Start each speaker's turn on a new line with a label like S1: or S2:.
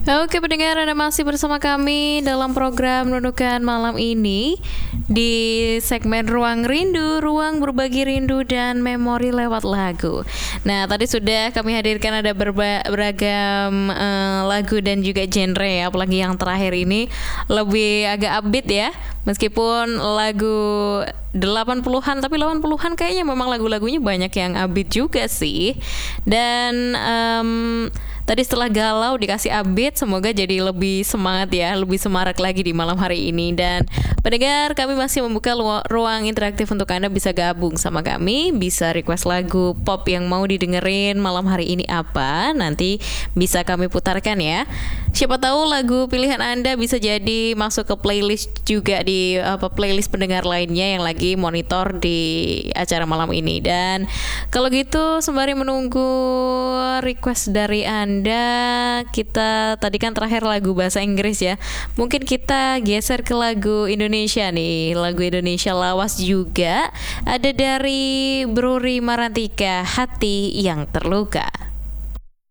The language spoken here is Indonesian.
S1: Oke pendengar, Anda masih bersama kami dalam program Nunukan malam ini di segmen Ruang Rindu, ruang berbagi rindu dan memori lewat lagu. Nah, tadi sudah kami hadirkan ada beragam lagu dan juga genre ya, apalagi yang terakhir ini lebih agak upbeat ya. Meskipun lagu 80-an, tapi 80-an kayaknya memang lagu-lagunya banyak yang upbeat juga sih. Dan tadi setelah galau dikasih upbeat, semoga jadi lebih semangat ya, lebih semarak lagi di malam hari ini. Dan pendengar, kami masih membuka ruang interaktif untuk Anda bisa gabung sama kami, bisa request lagu pop yang mau didengerin malam hari ini apa, nanti bisa kami putarkan ya. Siapa tahu lagu pilihan Anda bisa jadi masuk ke playlist juga di playlist pendengar lainnya yang lagi monitor di acara malam ini. Dan kalau gitu sembari menunggu request dari Anda, kita tadi kan terakhir lagu bahasa Inggris ya. Mungkin kita geser ke lagu Indonesia nih. Lagu Indonesia lawas juga ada dari Bruri Marantika, Hati yang Terluka.